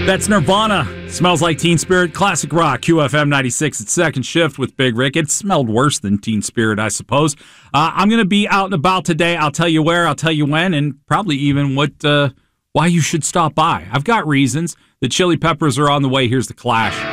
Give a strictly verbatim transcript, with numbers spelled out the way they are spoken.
That's Nirvana. Smells Like Teen Spirit. Classic rock. Q F M ninety-six at second shift with Big Rick. It smelled worse than Teen Spirit, I suppose. Uh, I'm going to be out and about today. I'll tell you where, I'll tell you when, and probably even what, uh, why you should stop by. I've got reasons. The Chili Peppers are on the way. Here's The Clash.